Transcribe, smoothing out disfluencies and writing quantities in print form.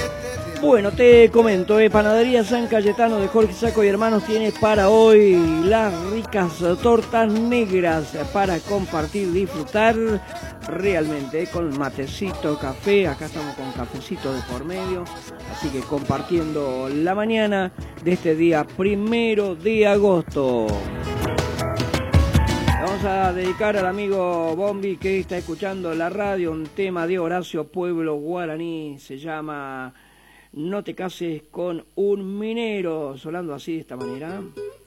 Bueno, te comento, Panadería San Cayetano de Jorge Saco y Hermanos tiene para hoy las ricas tortas negras para compartir, disfrutar realmente con matecito, café. Acá estamos con cafecito de por medio, así que compartiendo la mañana de este día 1 de agosto. Vamos a dedicar al amigo Bombi que está escuchando la radio un tema de Horacio Pueblo Guaraní, se llama No te cases con un minero, sonando así de esta manera.